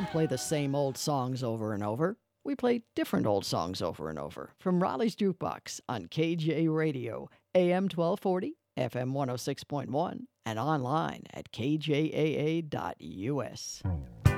play the same old songs over and over. We play different old songs over and over from Raleigh's Jukebox on KJ Radio, AM 1240, FM 106.1, and online at kjaa.us.